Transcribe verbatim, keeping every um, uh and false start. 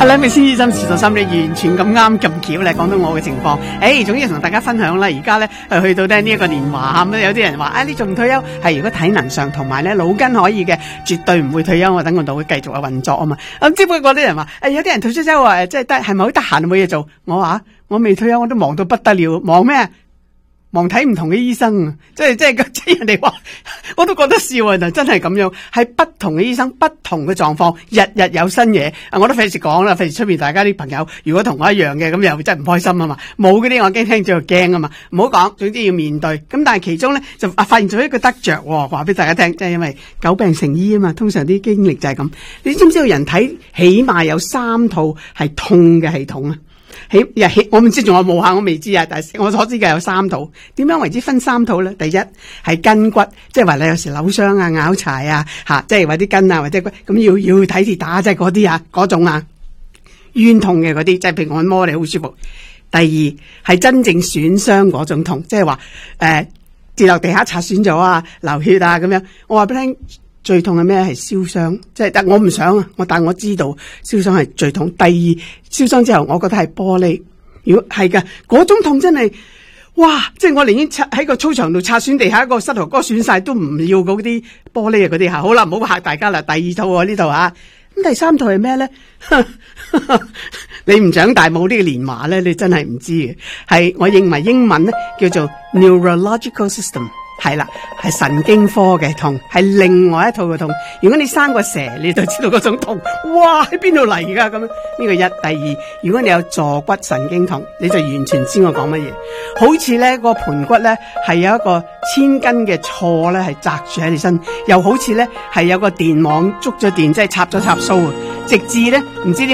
係啦，咪先醫生事實心理完全咁啱咁巧咧，講到我嘅情況。誒、欸，總之同大家分享啦。而家咧係去到咧呢一個年華咁，有啲人話啊，你仲唔退休？係如果體能上同埋咧腦筋可以嘅，絕對唔會退休。我等我腦會繼續啊運作啊嘛。咁只不過啲人話誒、欸，有啲人退休之後話誒，即係得係咪好得閒冇嘢做？我話我未退休，我都忙到不得了，忙咩？忙睇唔同嘅醫生，即係即係即係人哋話，我都覺得笑啊！就真係咁樣，係不同嘅醫生，不同嘅狀況，日日有新嘢。啊，我都費事講啦，費事出面大家啲朋友如果同我一樣嘅，咁又真係唔開心啊嘛。冇嗰啲我驚聽咗又驚啊嘛，唔好講，總之要面對。咁但係其中咧就啊發現咗一個得着，話俾大家聽，即係因為久病成醫啊嘛。通常啲經歷就係咁。你知唔知道人體起碼有三套係痛嘅系統啊？起又起，我唔知仲有冇下，我未知啊。但係我所知嘅有三套。點樣為之分三套咧？第一係筋骨，即係話你有時扭傷啊、拗柴啊，吓、啊，即係話啲筋啊或者骨，咁要要睇跌打，即係嗰啲啊，嗰種啊，冤痛嘅嗰啲，即係譬如按摩你好舒服。第二係真正損傷嗰種痛，即係話誒跌落地下擦損咗啊、流血啊咁樣。我話俾你聽。最痛係咩？係燒傷，即係但我唔想啊，我但我知道燒傷係最痛。第二燒傷之後，我覺得係玻璃。如果係嘅，嗰種痛真係，哇！即係我寧願擦喺個操場度擦損地下一個膝頭哥損晒，都唔要嗰啲玻璃啊嗰啲吓。好啦，唔好嚇大家啦。第二套啊呢度啊，咁第三套係咩咧？你唔長大冇呢個年華咧，你真係唔知嘅。係我認為英文咧叫做 neurological system。係啦，係神經科嘅痛，係另外一套嘅痛。如果你生過蛇，你就知道嗰種痛，哇喺邊度嚟噶咁樣？呢個一，第二，如果你有坐骨神經痛，你就完全知我講乜嘢。好似咧個盤骨咧係有一個千斤嘅錯咧係扎住喺你身，又好似咧係有個電網捉咗電，即係插咗插蘇，直至咧唔知點。